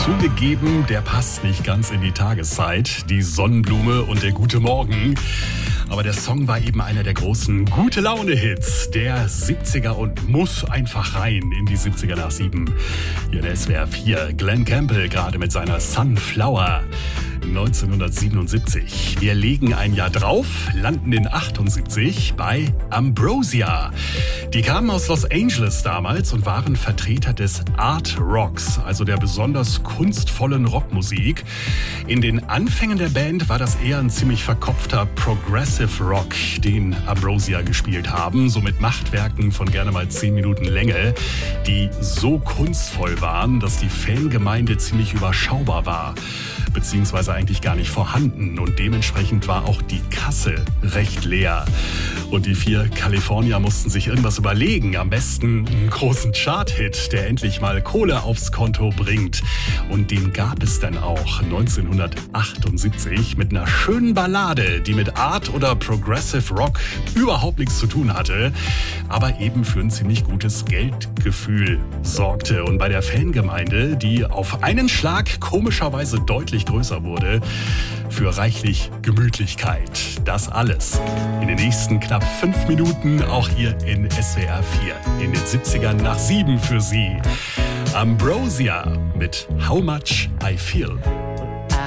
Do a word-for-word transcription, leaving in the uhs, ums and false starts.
Zugegeben, der passt nicht ganz in die Tageszeit. Die Sonnenblume und der gute Morgen. Aber der Song war eben einer der großen Gute-Laune-Hits der siebziger und muss einfach rein in die siebziger nach sieben. Hier in der S W R vier. Glenn Campbell gerade mit seiner Sunflower. neunzehnhundertsiebenundsiebzig. Wir legen ein Jahr drauf, landen in achtundsiebzig bei Ambrosia. Die kamen aus Los Angeles damals und waren Vertreter des Art Rocks, also der besonders kunstvollen Rockmusik. In den Anfängen der Band war das eher ein ziemlich verkopfter Progressive Rock, den Ambrosia gespielt haben, so mit Machtwerken von gerne mal zehn Minuten Länge, die so kunstvoll waren, dass die Fangemeinde ziemlich überschaubar war, beziehungsweise eigentlich gar nicht vorhanden, und dementsprechend war auch die Kasse recht leer. Und die vier Kalifornier mussten sich irgendwas überlegen, am besten einen großen Chart-Hit, der endlich mal Kohle aufs Konto bringt. Und den gab es dann auch neunzehnhundertachtundsiebzig mit einer schönen Ballade, die mit Art oder Progressive Rock überhaupt nichts zu tun hatte, aber eben für ein ziemlich gutes Geldgefühl sorgte. Und bei der Fangemeinde, die auf einen Schlag komischerweise deutlich größer wurde, für reichlich Gemütlichkeit. Das alles in den nächsten knapp fünf Minuten, auch hier in S W R vier. In den siebzigern nach sieben für Sie. Ambrosia mit How Much I Feel.